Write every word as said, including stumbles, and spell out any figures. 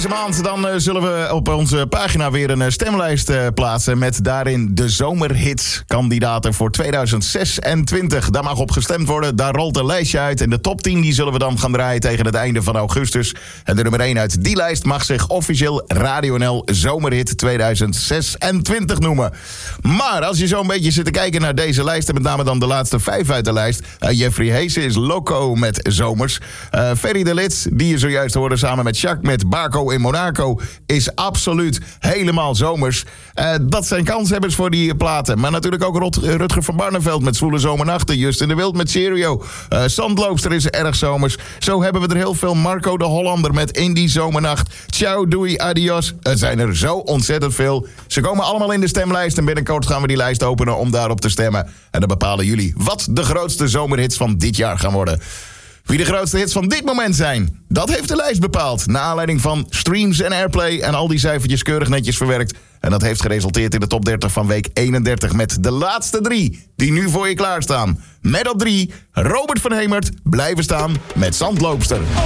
Deze maand dan uh, zullen we op onze pagina weer een uh, stemlijst uh, plaatsen met daarin de zomerhitskandidaten voor tweeduizend zesentwintig. Daar mag op gestemd worden, daar rolt een lijstje uit en de top tien die zullen we dan gaan draaien tegen het einde van augustus. En de nummer één uit die lijst mag zich officieel Radio N L Zomerhit tweeduizend zesentwintig noemen. Maar als je zo een beetje zit te kijken naar deze lijst en met name dan de laatste vijf uit de lijst. Uh, Jeffrey Heesen is loco met zomers. Uh, Ferry de Lits, die je zojuist hoorde samen met Jacques met Barco in Monaco, is absoluut helemaal zomers. Uh, dat zijn kanshebbers voor die platen. Maar natuurlijk ook Rot- Rutger van Barneveld met Zwoele Zomernachten. Justin de Wild met Stereo. Uh, Zandloopster is erg zomers. Zo hebben we er heel veel. Marco de Hollander met In die Zomernacht. Ciao, doei, adios. Het zijn er zo ontzettend veel. Ze komen allemaal in de stemlijst en binnenkort gaan we die lijst openen om daarop te stemmen. En dan bepalen jullie wat de grootste zomerhits van dit jaar gaan worden. Wie de grootste hits van dit moment zijn, dat heeft de lijst bepaald. Naar aanleiding van streams en airplay en al die cijfertjes keurig netjes verwerkt. En dat heeft geresulteerd in de top dertig van week eenendertig... met de laatste drie die nu voor je klaarstaan. Met op drie, Robert van Hemert, blijven staan met Zandloopster.